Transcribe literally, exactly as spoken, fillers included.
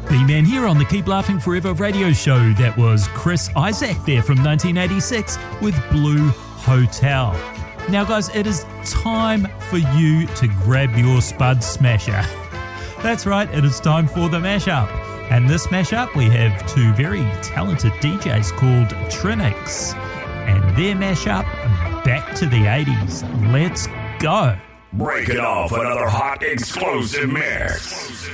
B-Man here on the Keep Laughing Forever radio show. That was Chris Isaak there from nineteen eighty-six with Blue Hotel. Now guys, it is time for you to grab your Spud Smasher. That's right, it is time for the mashup. And this mashup we have two very talented D Js called Trinix and their mashup, Back to the eighties. Let's go. Break it off another hot explosive mix.